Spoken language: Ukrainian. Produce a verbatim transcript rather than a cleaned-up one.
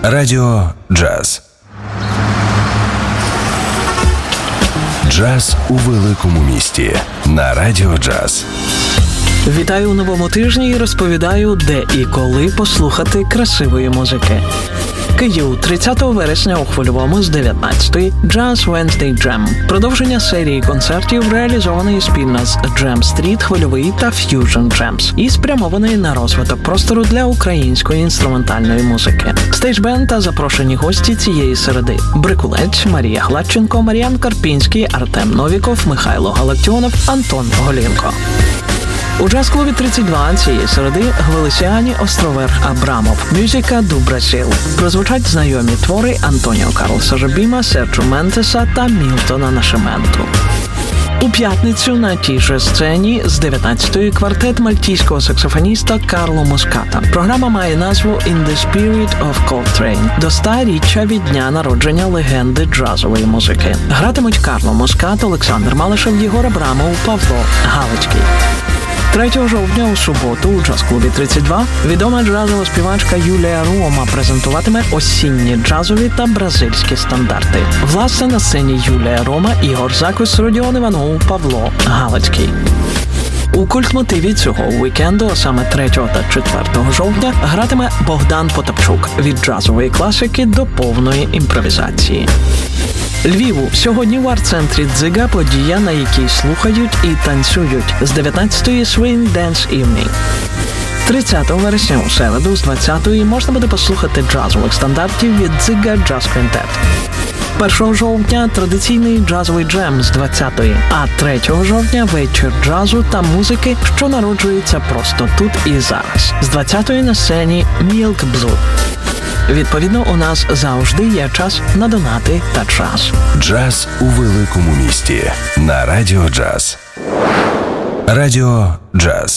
Радіо Джаз. Джаз у великому місті на Радіо Джаз. Вітаю у новому тижні і розповідаю, де і коли послухати красивої музики. Київ, тридцятого вересня у Хвильовому з дев'ятнадцятої Jazz Wednesday Jam. Продовження серії концертів, реалізованої спільно з Jam Street, Хвильовий та Fusion Jams і спрямованої на розвиток простору для української інструментальної музики. Стейдж-бенд та запрошені гості цієї середи: Брикулець, Марія Гладченко, Мар'ян Карпінський, Артем Новіков, Михайло Галактіонов, Антон Голінко. У джаз-клубі тридцять два цієї середи Гвелесіані, Островер, Абрамов, Мюзика ду Бразил. Прозвучать знайомі твори Антоніо Карлоса Жобіма, Серджо Ментеса та Мілтона Нашименту. У п'ятницю на тій же сцені з дев'ятнадцятої квартет мальтійського саксофоніста Карло Моската. Програма має назву «In the Spirit of Coltrane» до ста-річчя від дня народження легенди джазової музики. Гратимуть Карло Москат, Олександр Малишев, Єгор Абрамов, Павло Галицький. третього жовтня у суботу у джаз-клубі тридцять два відома джазова співачка Юлія Рома презентуватиме осінні джазові та бразильські стандарти. Власне, на сцені Юлія Рома, Ігор Закус, Родіон Іванов, Павло Галицький. У культмотиві цього уікенду, а саме третього та четвертого жовтня, гратиме Богдан Потапчук від джазової класики до повної імпровізації. Львіву. Сьогодні в арт-центрі «Дзига» подія, на якій слухають і танцюють з дев'ятнадцятої Swing Dance Evening. тридцятого вересня у середу з двадцятої можна буде послухати джазових стандартів від «Дзига Jazz Quintet». першого жовтня традиційний джазовий джем з двадцятої, а третього жовтня вечір джазу та музики, що народжується просто тут і зараз. З двадцятої на сцені Milk Blue. Відповідно, у нас завжди є час на донати та час. Джаз у великому місті на Радіо Джаз. Радіо Джаз.